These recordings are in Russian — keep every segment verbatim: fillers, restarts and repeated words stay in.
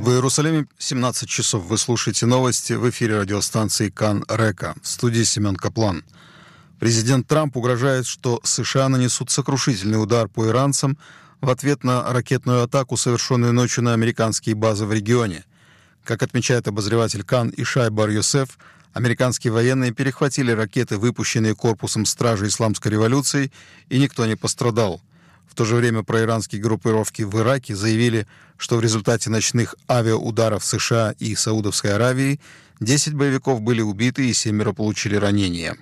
В Иерусалиме семнадцать часов. Вы слушаете новости в эфире радиостанции Кан Река. В студии Семен Каплан. Президент Трамп угрожает, что США нанесут сокрушительный удар по иранцам в ответ на ракетную атаку, совершенную ночью на американские базы в регионе. Как отмечает обозреватель Кан Ишай Бар-Йосеф, американские военные перехватили ракеты, выпущенные корпусом стражи исламской революции, и никто не пострадал. В то же время проиранские группировки в Ираке заявили, что в результате ночных авиаударов США и Саудовской Аравии десять боевиков были убиты и семеро получили ранения.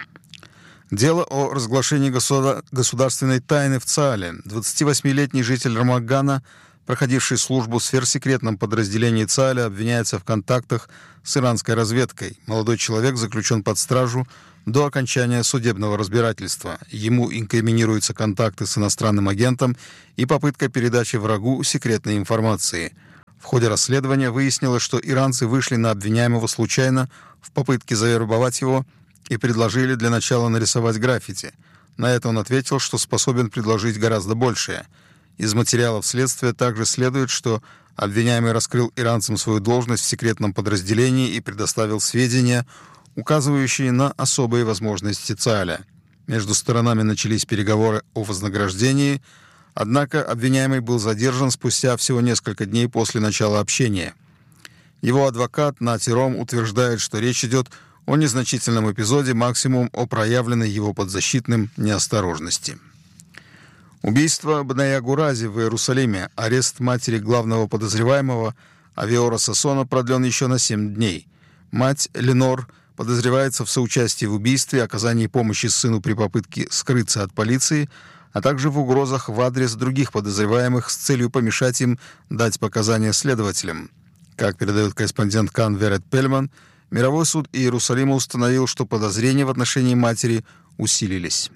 Дело о разглашении государ... государственной тайны в ЦААЛе. двадцативосьмилетний житель Рамагана, проходивший службу в сверхсекретном подразделении ЦААЛа, обвиняется в контактах с иранской разведкой. Молодой человек заключен под стражу до окончания судебного разбирательства. Ему инкриминируются контакты с иностранным агентом и попытка передачи врагу секретной информации. В ходе расследования выяснилось, что иранцы вышли на обвиняемого случайно в попытке завербовать его и предложили для начала нарисовать граффити. На это он ответил, что способен предложить гораздо большее. Из материалов следствия также следует, что обвиняемый раскрыл иранцам свою должность в секретном подразделении и предоставил сведения, указывающие на особые возможности ЦААЛа. Между сторонами начались переговоры о вознаграждении, однако обвиняемый был задержан спустя всего несколько дней после начала общения. Его адвокат Нати Ром утверждает, что речь идет о незначительном эпизоде, максимум о проявленной его подзащитным неосторожности. Убийство Бная Гурази в Иерусалиме, арест матери главного подозреваемого Авиора Сассона продлен еще на семь дней. Мать Ленор подозревается в соучастии в убийстве, оказании помощи сыну при попытке скрыться от полиции, а также в угрозах в адрес других подозреваемых с целью помешать им дать показания следователям. Как передает корреспондент Кан Верет Пельман, мировой суд Иерусалима установил, что подозрения в отношении матери усилились.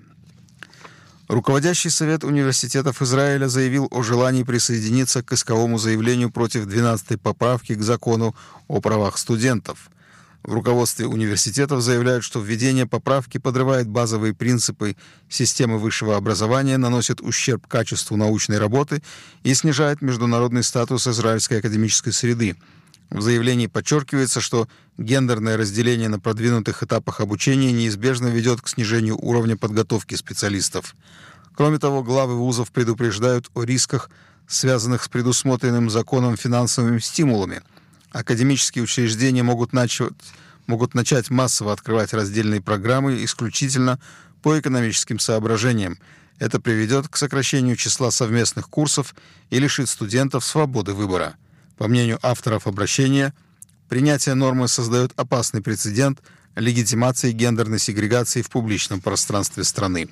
Руководящий совет университетов Израиля заявил о желании присоединиться к исковому заявлению против двенадцатой поправки к закону о правах студентов. В руководстве университетов заявляют, что введение поправки подрывает базовые принципы системы высшего образования, наносит ущерб качеству научной работы и снижает международный статус израильской академической среды. В заявлении подчеркивается, что гендерное разделение на продвинутых этапах обучения неизбежно ведет к снижению уровня подготовки специалистов. Кроме того, главы вузов предупреждают о рисках, связанных с предусмотренным законом финансовыми стимулами. Академические учреждения могут начать, могут начать массово открывать раздельные программы исключительно по экономическим соображениям. Это приведет к сокращению числа совместных курсов и лишит студентов свободы выбора. По мнению авторов обращения, принятие нормы создает опасный прецедент легитимации гендерной сегрегации в публичном пространстве страны.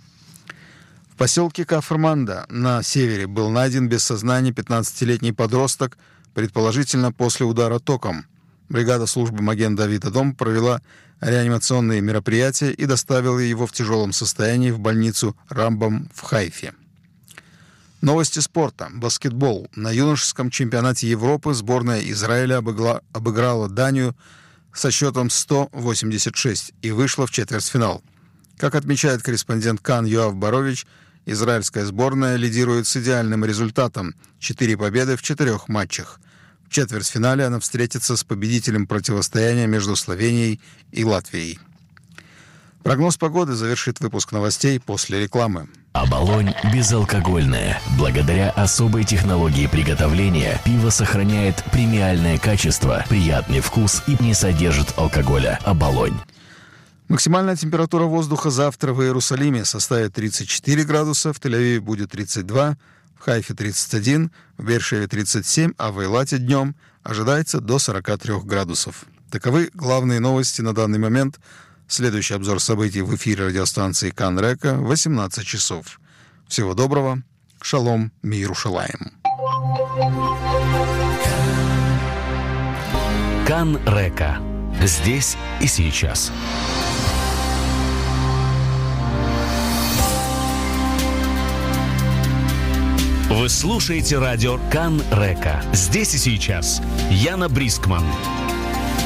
В поселке Кафр-Манда на севере был найден без сознания пятнадцатилетний подросток, предположительно после удара током. Бригада службы Маген-Давид-Адом провела реанимационные мероприятия и доставила его в тяжелом состоянии в больницу Рамбам в Хайфе. Новости спорта. Баскетбол. На юношеском чемпионате Европы сборная Израиля обыгла, обыграла Данию со счетом сто восемьдесят шесть и вышла в четвертьфинал. Как отмечает корреспондент Кан Йоав Борович, израильская сборная лидирует с идеальным результатом – четыре победы в четырех матчах. В четвертьфинале она встретится с победителем противостояния между Словенией и Латвией. Прогноз погоды завершит выпуск новостей после рекламы. Оболонь безалкогольное. Благодаря особой технологии приготовления пиво сохраняет премиальное качество, приятный вкус и не содержит алкоголя. Оболонь. Максимальная температура воздуха завтра в Иерусалиме составит тридцать четыре градуса, в Тель-Авиве будет тридцать два, в Хайфе тридцать один, в Беэр-Шеве тридцать семь, а в Эйлате днем ожидается до сорок три градусов. Таковы главные новости на данный момент. Следующий обзор событий в эфире радиостанции Кан Река в восемнадцать часов. Всего доброго. Шалом, Миерушалаим. Кан Река. Здесь и сейчас. Вы слушаете радио Кан Река. Здесь и сейчас. Яна Брискман.